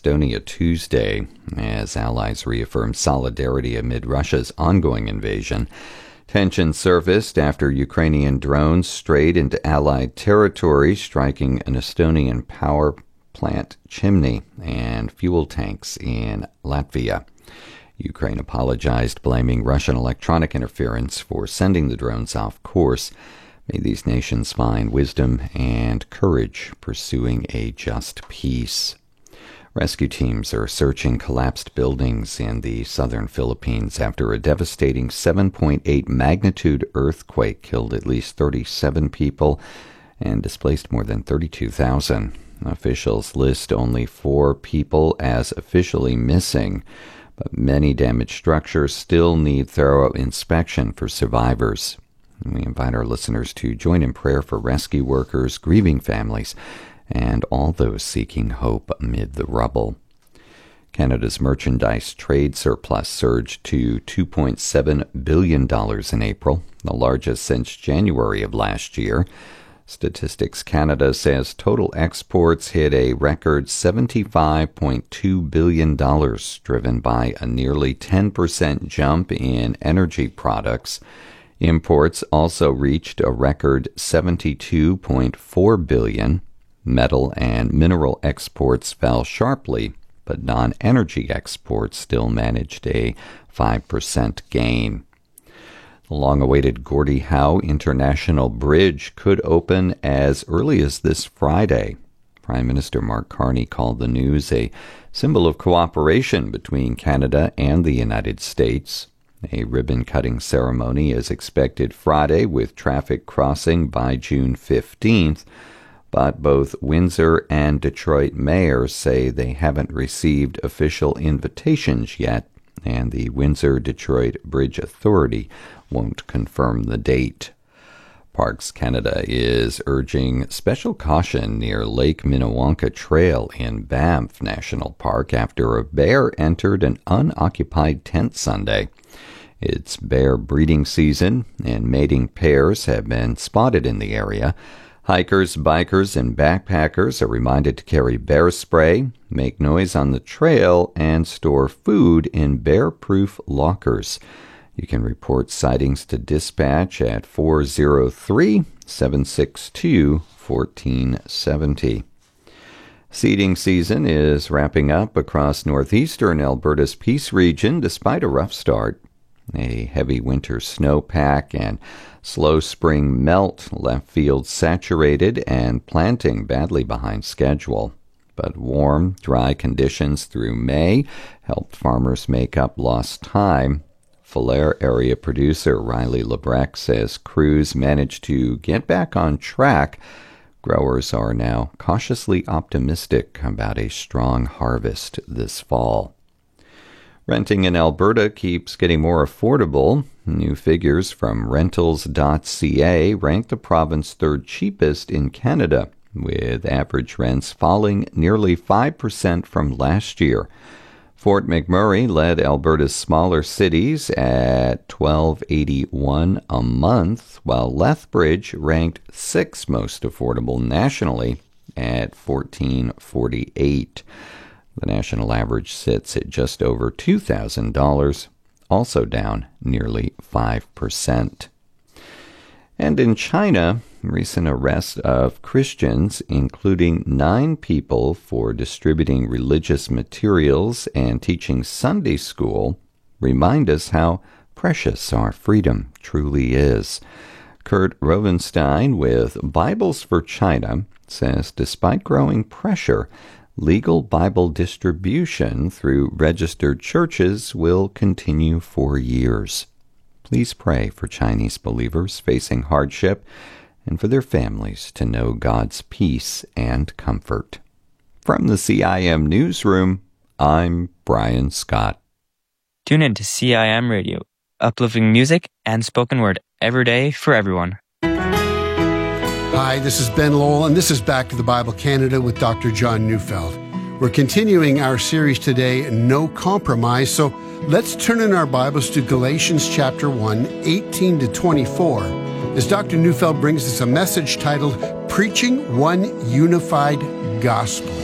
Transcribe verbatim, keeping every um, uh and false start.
Estonia Tuesday as allies reaffirmed solidarity amid Russia's ongoing invasion. Tensions surfaced after Ukrainian drones strayed into Allied territory, striking an Estonian power plant chimney and fuel tanks in Latvia. Ukraine apologized, blaming Russian electronic interference for sending the drones off course. May these nations find wisdom and courage pursuing a just peace. Rescue teams are searching collapsed buildings in the southern Philippines after a devastating seven point eight magnitude earthquake killed at least thirty-seven people and displaced more than thirty-two thousand. Officials list only four people as officially missing, but many damaged structures still need thorough inspection for survivors. We invite our listeners to join in prayer for rescue workers, grieving families, and all those seeking hope amid the rubble. Canada's merchandise trade surplus surged to two point seven billion dollars in April, the largest since January of last year. Statistics Canada says total exports hit a record seventy-five point two billion dollars, driven by a nearly ten percent jump in energy products. Imports also reached a record seventy-two point four billion dollars. Metal and mineral exports fell sharply, but non-energy exports still managed a five percent gain. The long-awaited Gordie Howe International Bridge could open as early as this Friday. Prime Minister Mark Carney called the news a symbol of cooperation between Canada and the United States. A ribbon-cutting ceremony is expected Friday, with traffic crossing by June fifteenth. But both Windsor and Detroit mayors say they haven't received official invitations yet, and the Windsor-Detroit Bridge Authority won't confirm the date. Parks Canada is urging special caution near Lake Minnewanka Trail in Banff National Park after a bear entered an unoccupied tent Sunday. It's bear breeding season, and mating pairs have been spotted in the area. Hikers, bikers, and backpackers are reminded to carry bear spray, make noise on the trail, and store food in bear-proof lockers. You can report sightings to dispatch at four oh three, seven six two, one four seven oh. Seeding season is wrapping up across northeastern Alberta's Peace region despite a rough start. A heavy winter snowpack and slow spring melt left fields saturated and planting badly behind schedule. But warm, dry conditions through May helped farmers make up lost time. Falher area producer Riley Lebrecht says crews managed to get back on track. Growers are now cautiously optimistic about a strong harvest this fall. Renting in Alberta keeps getting more affordable. New figures from rentals dot c a rank the province third cheapest in Canada, with average rents falling nearly five percent from last year. Fort McMurray led Alberta's smaller cities at twelve dollars and eighty-one cents a month, while Lethbridge ranked sixth most affordable nationally at fourteen dollars and forty-eight cents. The national average sits at just over two thousand dollars, also down nearly five percent. And in China, recent arrest of Christians, including nine people for distributing religious materials and teaching Sunday school, remind us how precious our freedom truly is. Kurt Rovenstein with Bibles for China says despite growing pressure, legal Bible distribution through registered churches will continue for years. Please pray for Chinese believers facing hardship and for their families to know God's peace and comfort. From the C I M Newsroom, I'm Brian Scott. Tune in to C I M Radio, uplifting music and spoken word every day for everyone. Hi, this is Ben Lowell, and this is Back to the Bible Canada with Doctor John Neufeld. We're continuing our series today, No Compromise, so let's turn in our Bibles to Galatians chapter one, eighteen to twenty-four, as Doctor Neufeld brings us a message titled, Preaching One Unified Gospel.